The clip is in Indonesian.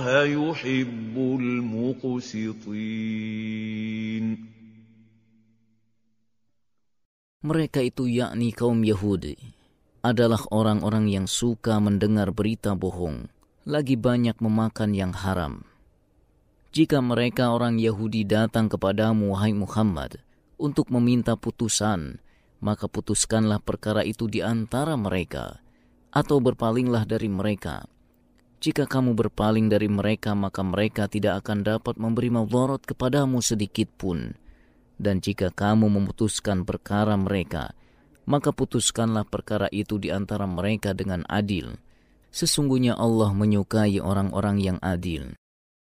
يُحِبُّ الْمُقْسِطِينَ. Mereka itu yakni kaum Yahudi adalah orang-orang yang suka mendengar berita bohong, lagi banyak memakan yang haram. Jika mereka orang Yahudi datang kepadamu, wahai Muhammad, untuk meminta putusan, maka putuskanlah perkara itu di antara mereka, atau berpalinglah dari mereka. Jika kamu berpaling dari mereka, maka mereka tidak akan dapat memberi madarat kepadamu sedikit pun. Dan jika kamu memutuskan perkara mereka, maka putuskanlah perkara itu di antara mereka dengan adil. Sesungguhnya Allah menyukai orang-orang yang adil.